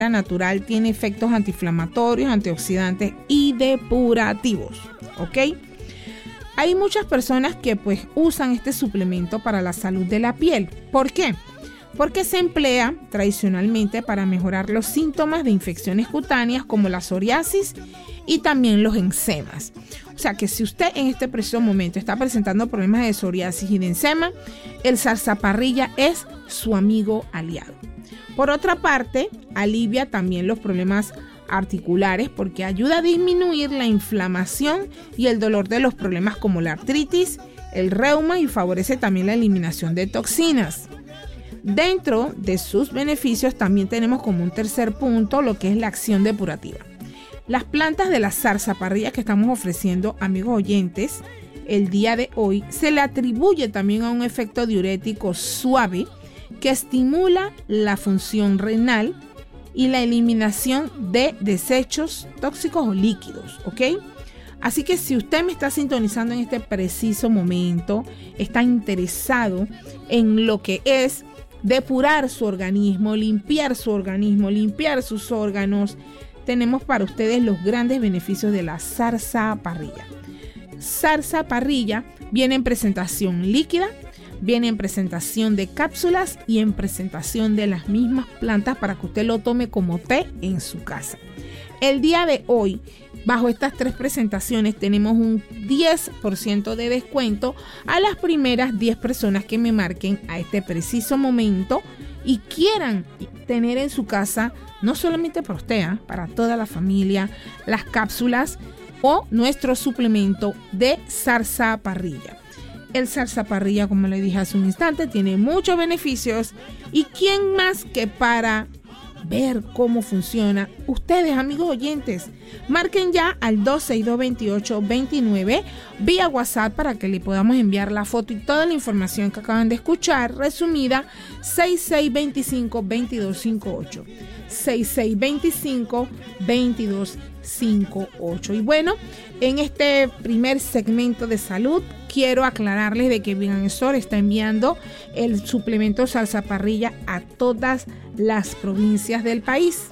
natural tiene efectos antiinflamatorios, antioxidantes y depurativos, ¿ok? Hay muchas personas que pues usan este suplemento para la salud de la piel. ¿Por qué? Porque se emplea tradicionalmente para mejorar los síntomas de infecciones cutáneas como la psoriasis y también los eczemas. O sea que si usted en este preciso momento está presentando problemas de psoriasis y de eczema, el zarzaparrilla es su amigo aliado. Por otra parte, alivia también los problemas articulares porque ayuda a disminuir la inflamación y el dolor de los problemas como la artritis, el reuma y favorece también la eliminación de toxinas. Dentro de sus beneficios también tenemos como un tercer punto lo que es la acción depurativa. Las plantas de la zarzaparrilla que estamos ofreciendo, amigos oyentes, el día de hoy se le atribuye también a un efecto diurético suave que estimula la función renal y la eliminación de desechos tóxicos o líquidos, ¿ok? Así que si usted me está sintonizando en este preciso momento, está interesado en lo que es depurar su organismo, limpiar sus órganos, tenemos para ustedes los grandes beneficios de la zarzaparrilla. Zarzaparrilla viene en presentación líquida, viene en presentación de cápsulas y en presentación de las mismas plantas para que usted lo tome como té en su casa. El día de hoy, bajo estas 3 presentaciones, tenemos un 10% de descuento a las primeras 10 personas que me marquen a este preciso momento y quieran tener en su casa, no solamente para usted, para toda la familia, las cápsulas o nuestro suplemento de zarzaparrilla. El zarzaparrilla, como le dije hace un instante, tiene muchos beneficios y quién más que para ver cómo funciona. Ustedes, amigos oyentes, marquen ya al 262-2829 vía WhatsApp para que le podamos enviar la foto y toda la información que acaban de escuchar, resumida 6625-2258. 6625-2258. Y bueno, en este primer segmento de salud quiero aclararles de que Bigansor está enviando el suplemento zarzaparrilla a todas las provincias del país,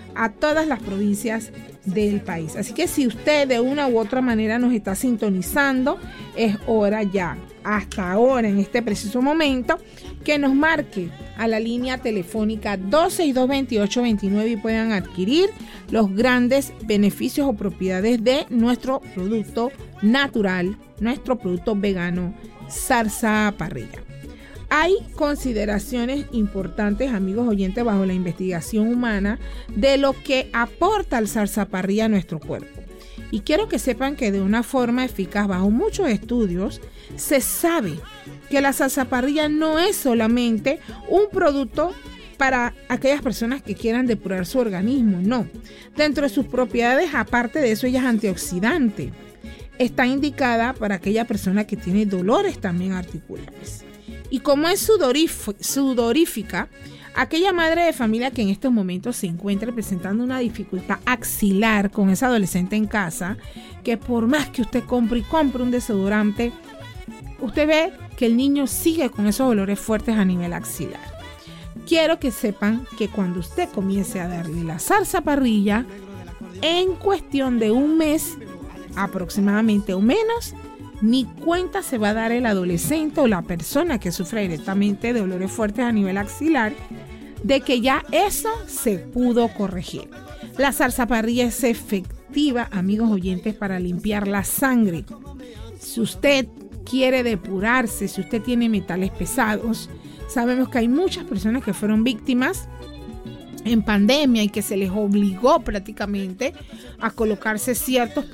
Así que si usted de una u otra manera nos está sintonizando, es hora ya, hasta ahora en este preciso momento, que nos marque a la línea telefónica 262-2829 y puedan adquirir los grandes beneficios o propiedades de nuestro producto natural, nuestro producto vegano zarzaparrilla. Hay consideraciones importantes, amigos oyentes, bajo la investigación humana de lo que aporta el zarzaparrilla a nuestro cuerpo. Y quiero que sepan que de una forma eficaz, bajo muchos estudios, se sabe que la zarzaparrilla no es solamente un producto para aquellas personas que quieran depurar su organismo, no. Dentro de sus propiedades, aparte de eso, ella es antioxidante. Está indicada para aquella persona que tiene dolores también articulares. Y como es sudorífica, aquella madre de familia que en estos momentos se encuentra presentando una dificultad axilar con esa adolescente en casa, que por más que usted compre un desodorante, usted ve que el niño sigue con esos dolores fuertes a nivel axilar. Quiero que sepan que cuando usted comience a darle la zarzaparrilla, en cuestión de un mes aproximadamente o menos, ni cuenta se va a dar el adolescente o la persona que sufre directamente de dolores fuertes a nivel axilar de que ya eso se pudo corregir. La zarzaparrilla es efectiva, amigos oyentes, para limpiar la sangre. Si usted quiere depurarse, si usted tiene metales pesados, sabemos que hay muchas personas que fueron víctimas en pandemia y que se les obligó prácticamente a colocarse ciertos,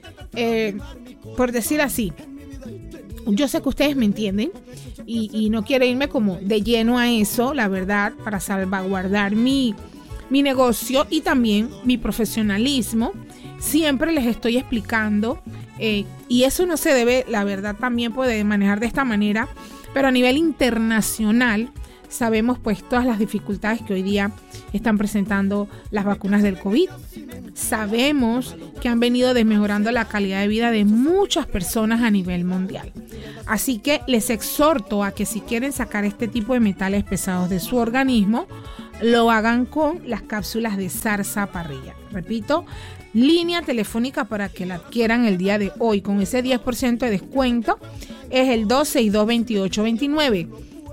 por decir así, yo sé que ustedes me entienden y no quiero irme como de lleno a eso, la verdad, para salvaguardar mi negocio y también mi profesionalismo. Siempre les estoy explicando y eso no se debe, la verdad, también puede manejar de esta manera, pero a nivel internacional sabemos pues todas las dificultades que hoy día están presentando las vacunas del COVID. Sabemos que han venido desmejorando la calidad de vida de muchas personas a nivel mundial. Así que les exhorto a que si quieren sacar este tipo de metales pesados de su organismo, lo hagan con las cápsulas de zarza parrilla. Repito, línea telefónica para que la adquieran el día de hoy con ese 10% de descuento es el 262-2829.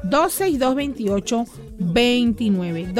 262-2829.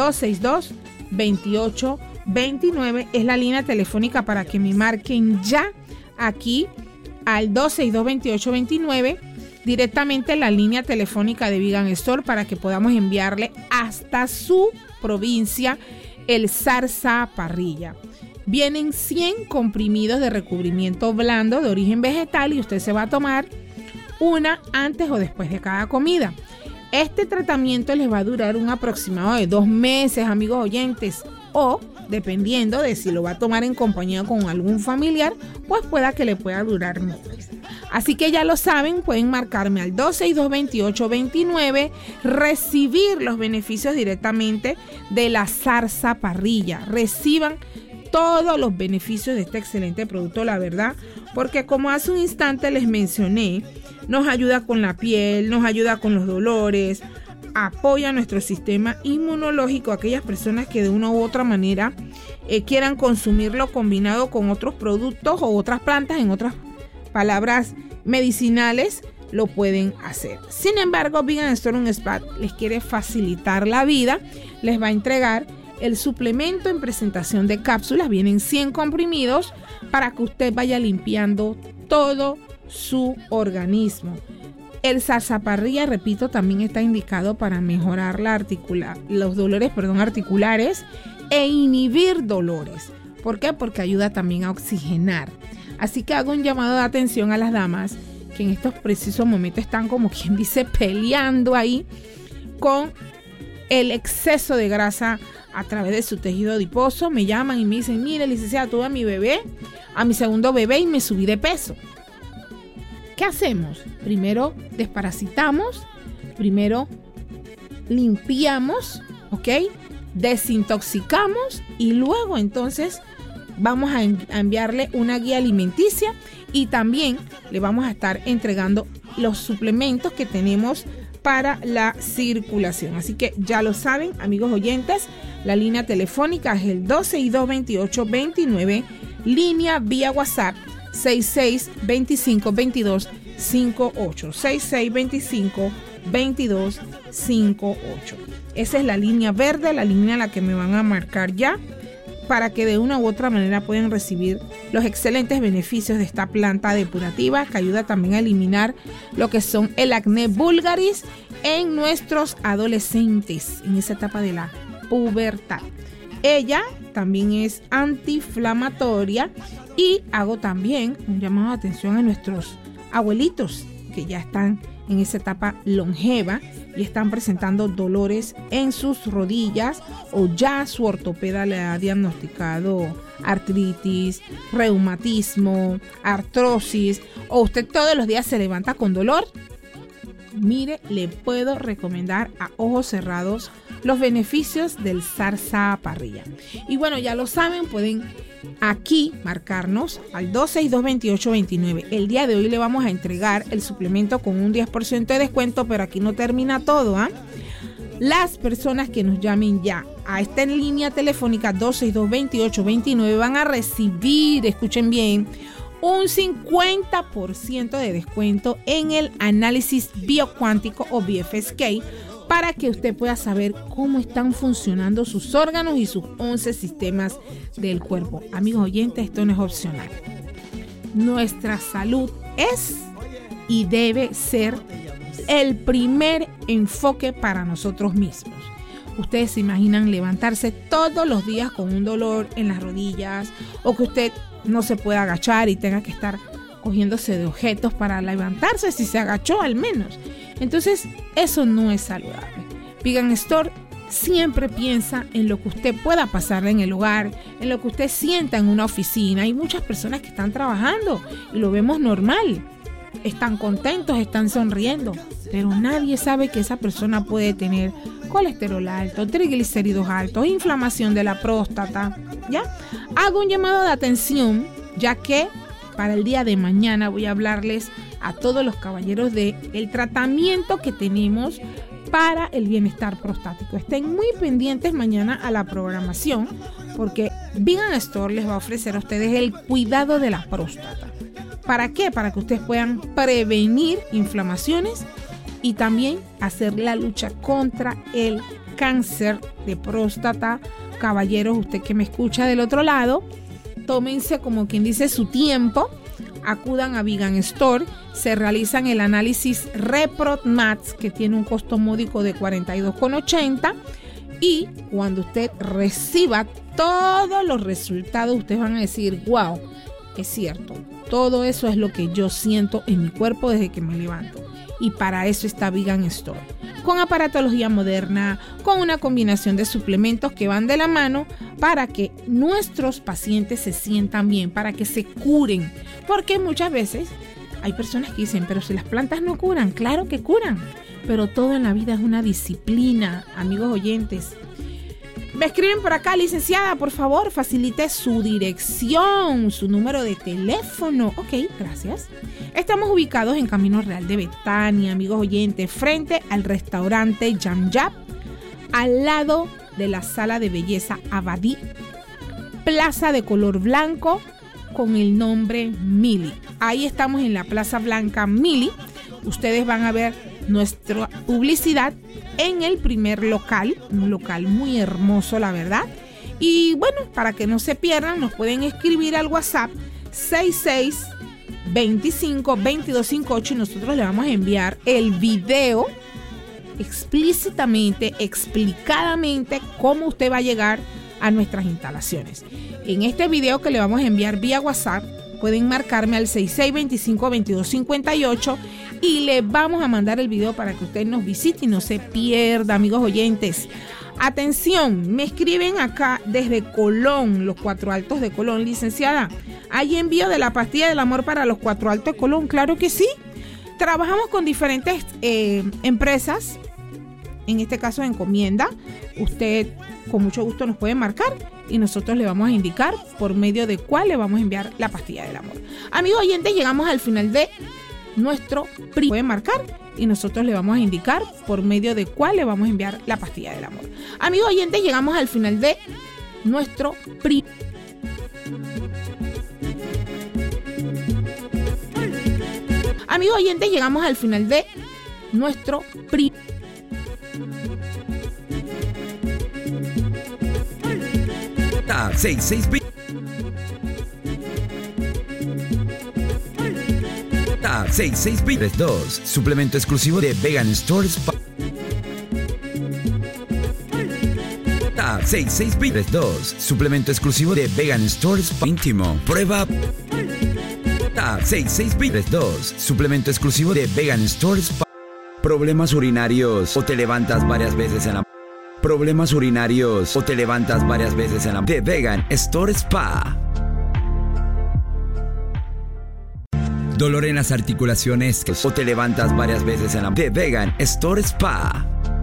262-2829 es la línea telefónica para que me marquen ya aquí al 262-2829 directamente la línea telefónica de Vegan Store para que podamos enviarle hasta su provincia el zarza parrilla. Vienen 100 comprimidos de recubrimiento blando de origen vegetal y usted se va a tomar una antes o después de cada comida. Este tratamiento les va a durar un aproximado de 2 meses, amigos oyentes, o dependiendo de si lo va a tomar en compañía con algún familiar, pues pueda que le pueda durar más. Así que ya lo saben, pueden marcarme al 262-2829, recibir los beneficios directamente de la zarza parrilla. Reciban todos los beneficios de este excelente producto, la verdad, porque como hace un instante les mencioné, nos ayuda con la piel, nos ayuda con los dolores, apoya nuestro sistema inmunológico. Aquellas personas que de una u otra manera quieran consumirlo combinado con otros productos o otras plantas, en otras palabras medicinales, lo pueden hacer. Sin embargo, Vegan Store Un Spa les quiere facilitar la vida, les va a entregar el suplemento en presentación de cápsulas. Vienen 100 comprimidos para que usted vaya limpiando todo su organismo. El zarza parrilla, repito, también está indicado para mejorar los dolores articulares e inhibir dolores. ¿Por qué? Porque ayuda también a oxigenar. Así que hago un llamado de atención a las damas que en estos precisos momentos están, como quien dice, peleando ahí con el exceso de grasa a través de su tejido adiposo. Me llaman y me dicen: mire, licenciada, tuve a mi bebé, a mi segundo bebé, y me subí de peso. ¿Qué hacemos? Primero desparasitamos, primero limpiamos, ¿ok? Desintoxicamos y luego entonces vamos a enviarle una guía alimenticia y también le vamos a estar entregando los suplementos que tenemos para la circulación. Así que ya lo saben, amigos oyentes, la línea telefónica es el 262-2829, línea vía WhatsApp 6625-2258, 6625-2258. Esa es la línea verde, la línea a la que me van a marcar ya, para que de una u otra manera puedan recibir los excelentes beneficios de esta planta depurativa que ayuda también a eliminar lo que son el acné vulgaris en nuestros adolescentes en esa etapa de la pubertad. Ella también es antiinflamatoria y hago también un llamado de atención a nuestros abuelitos que ya están en esa etapa longeva y están presentando dolores en sus rodillas, o ya su ortopeda le ha diagnosticado artritis, reumatismo, artrosis, o usted todos los días se levanta con dolor. Mire, le puedo recomendar a ojos cerrados los beneficios del zarza parrilla. Y bueno, ya lo saben, pueden aquí marcarnos al 262-2829. El día de hoy le vamos a entregar el suplemento con un 10% de descuento, pero aquí no termina todo, ¿ah? Las personas que nos llamen ya a esta línea telefónica 262-2829 van a recibir, escuchen bien, un 50% de descuento en el análisis biocuántico o BFSK, para que usted pueda saber cómo están funcionando sus órganos y sus 11 sistemas del cuerpo. Amigos oyentes, esto no es opcional. Nuestra salud es y debe ser el primer enfoque para nosotros mismos. Ustedes se imaginan levantarse todos los días con un dolor en las rodillas, o que usted no se pueda agachar y tenga que estar cogiéndose de objetos para levantarse, si se agachó al menos. Entonces, eso no es saludable. Vegan Store siempre piensa en lo que usted pueda pasarle en el hogar, en lo que usted sienta en una oficina. Hay muchas personas que están trabajando y lo vemos normal. Están contentos, están sonriendo, pero nadie sabe que esa persona puede tener colesterol alto, triglicéridos altos, inflamación de la próstata, ¿ya? Hago un llamado de atención, ya que para el día de mañana voy a hablarles a todos los caballeros de el tratamiento que tenemos para el bienestar prostático. Estén muy pendientes mañana a la programación porque Vegan Store les va a ofrecer a ustedes el cuidado de la próstata. ¿Para qué? Para que ustedes puedan prevenir inflamaciones y también hacer la lucha contra el cáncer de próstata. Caballeros, usted que me escucha del otro lado, tómense como quien dice su tiempo, acudan a Vegan Store, se realizan el análisis ReproMats que tiene un costo módico de $42.80 y cuando usted reciba todos los resultados ustedes van a decir, wow, es cierto, todo eso es lo que yo siento en mi cuerpo desde que me levanto. Y para eso está Vegan Store, con aparatología moderna, con una combinación de suplementos que van de la mano para que nuestros pacientes se sientan bien, para que se curen. Porque muchas veces hay personas que dicen, pero si las plantas no curan, claro que curan. Pero todo en la vida es una disciplina, amigos oyentes. Me escriben por acá, licenciada, por favor, facilite su dirección, su número de teléfono. Ok, gracias. Estamos ubicados en Camino Real de Betania, amigos oyentes, frente al restaurante Yam Yap, al lado de la sala de belleza Abadí, plaza de color blanco con el nombre Mili. Ahí estamos en la Plaza Blanca Mili. Ustedes van a ver nuestra publicidad en el primer local, un local muy hermoso, la verdad. Y bueno, para que no se pierdan, nos pueden escribir al WhatsApp 6625-2258 y nosotros le vamos a enviar el video explícitamente, explicadamente cómo usted va a llegar a nuestras instalaciones. En este video que le vamos a enviar vía WhatsApp, pueden marcarme al 6625-2258 y le vamos a mandar el video para que usted nos visite y no se pierda, amigos oyentes. Atención, me escriben acá desde Colón, los Cuatro Altos de Colón. Licenciada, ¿hay envío de la pastilla del amor para los Cuatro Altos de Colón? Claro que sí. Trabajamos con diferentes empresas, en este caso encomienda. Usted con mucho gusto nos puede marcar y nosotros le vamos a indicar por medio de cuál le vamos a enviar la pastilla del amor. Amigos oyentes, llegamos al final de nuestro puede marcar y nosotros le vamos a indicar por medio de cuál le vamos a enviar la pastilla del amor. Amigos oyentes, llegamos al final de nuestro Amigos oyentes, llegamos al final de nuestro 6632, suplemento exclusivo de Vegan Store Spa. 6632, suplemento exclusivo de Vegan Store Spa íntimo. Prueba 6632, suplemento exclusivo de Vegan Store Spa. Problemas urinarios o te levantas varias veces en la Problemas urinarios o te levantas varias veces en la de Vegan Store Spa. Dolor en las articulaciones o te levantas varias veces en la de Vegan Store Spa.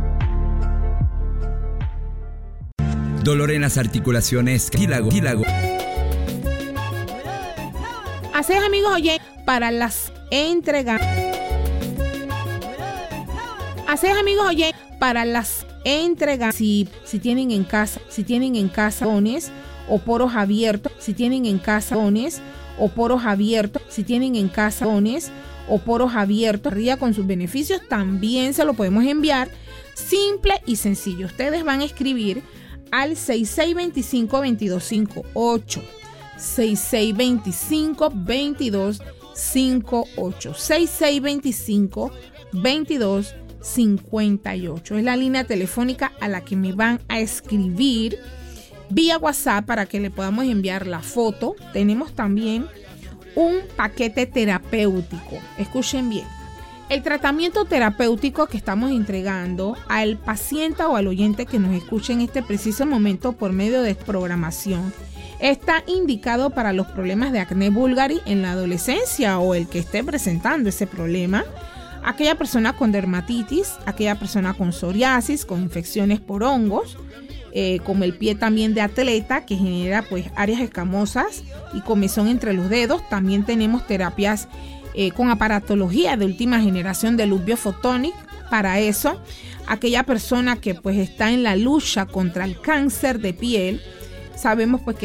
Dolor en las articulaciones, cartílago. Así es, amigos, oye, para las entregas. Así es, amigos, oye, para las entregas. Si tienen en casa dones o poros abiertos, si tienen en casa dones o poros abiertos, si tienen en casa dones o poros abiertos, con sus beneficios, también se lo podemos enviar simple y sencillo. Ustedes van a escribir al 6625-2258, 6625-2258, 6625-2258. Es la línea telefónica a la que me van a escribir vía WhatsApp para que le podamos enviar la foto. Tenemos también un paquete terapéutico. Escuchen bien. El tratamiento terapéutico que estamos entregando al paciente o al oyente que nos escuche en este preciso momento por medio de programación está indicado para los problemas de acné vulgaris en la adolescencia o el que esté presentando ese problema, aquella persona con dermatitis, aquella persona con psoriasis, con infecciones por hongos, como el pie también de atleta que genera pues áreas escamosas y comezón entre los dedos. También tenemos terapias con aparatología de última generación de luz biofotónica Para eso, aquella persona que pues está en la lucha contra el cáncer de piel, sabemos pues que